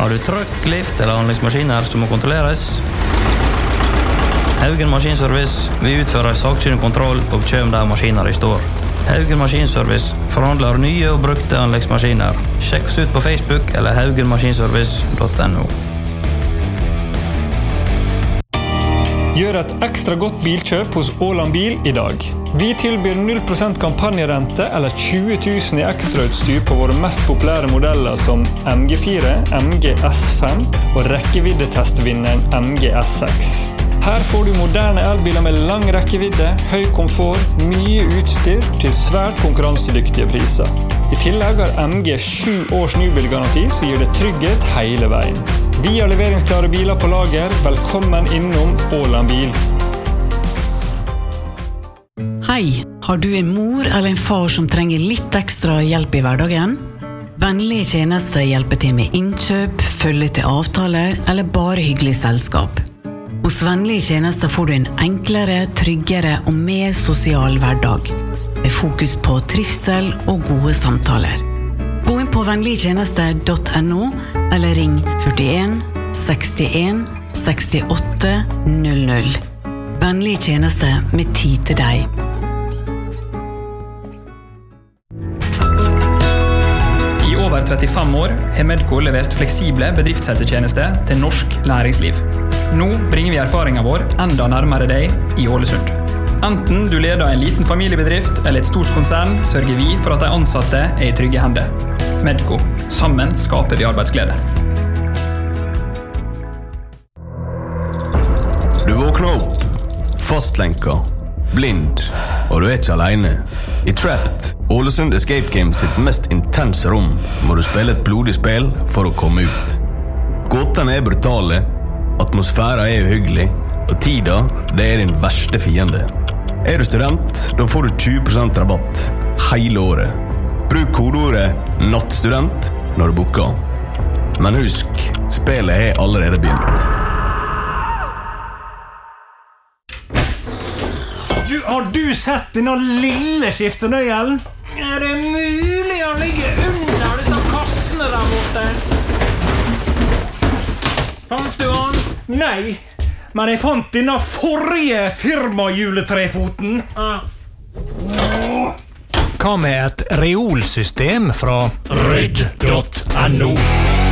Har du trøkk, lift eller anleggsmaskiner som må kontrolleres? Haugen Maskinservice vil utføre sakkyndig kontroll og kjøm der maskiner I står. Haugen Maskinservice forhandler nye og brukte anleggsmaskiner. Sjekk oss ut på Facebook eller haugenmaskinservice.no. Gjør et ekstra godt bilkjøp hos Åland Bil I dag. Vi tilbyr 0% kampanjerente eller 20 000 I ekstrautstyr på våre mest populære modeller som MG4, MG S5 og rekkeviddetestvinneren MG S6. Her får du moderne elbiler med lang rekkevidde, høy komfort, mye utstyr til svært konkurransedyktige priser. I tillegg har MG 7 års nybilgaranti, så gir det trygghet hele veien. Vi har leveringsklare biler på lager. Velkommen innom Åland Bil. Hei, har du en mor eller en far som trenger litt ekstra hjelp I hverdagen? Vennlige tjenester hjelper til med innkjøp, følge til avtaler eller bare hyggelig selskap. Hos Vennlige tjenester får du en enklere, tryggere og mer sosial hverdag, med fokus på trivsel og gode samtaler. Gå inn på vennligtjenester.no eller ring 41 61 68 00. Vennlige tjenester med tid til deg. I over 35 år har Medco levert fleksible bedriftshelsetjenester til norsk næringsliv. Nå bringer vi erfaringen vår enda nærmere deg I Ålesund. Enten du leder en liten familiebedrift eller et stort konsern, sørger vi for at de ansatte I trygge hender. Medco. Sammen skaper vi arbeidsglede. Du våkner opp, fastlenka, blind, og du ikke alene. I Trapped, Ålesund Escape Games sitt mest intense rom, må du spille et blodig spill for å komme ut. Gåtene brutale, atmosfæren uhyggelig, og tida, det din verste fiende. Du student, da får du 20% rabatt hele året. Bruk kodeordet NATTSTUDENT når du booker. Men husk, spillet har allerede begynt. Har du sett denne lille skiftenøyelen? Det mulig å ligge under disse kassene der borte? Fant du han? Nei, men jeg fant denne forrige firmajuletrefoten. Hva med et reolsystem fra Ridge.no?